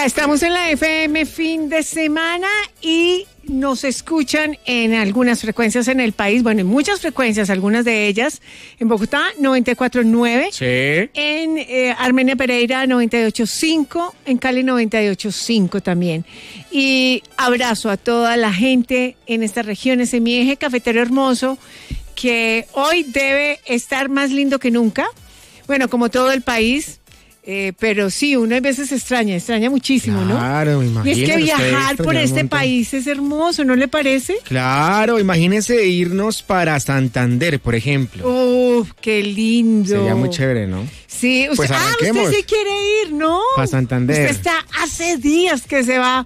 Acá estamos en la FM fin de semana y nos escuchan en algunas frecuencias en el país, bueno, en muchas frecuencias, algunas de ellas. En Bogotá, 94.9. Sí. En Armenia Pereira, 98.5. En Cali, 98.5 también. Y abrazo a toda la gente en estas regiones, en mi eje cafetero hermoso, que hoy debe estar más lindo que nunca. Bueno, como todo el país. Pero sí, uno a veces extraña muchísimo, ¿no? Claro, imagínate. Y es que viajar por este país es hermoso, ¿no le parece? Claro, imagínese irnos para Santander, por ejemplo. ¡Uf, qué lindo! Sería muy chévere, ¿no? Sí, usted, Pues usted sí quiere ir, ¿no? Para Santander. Usted está hace días que se va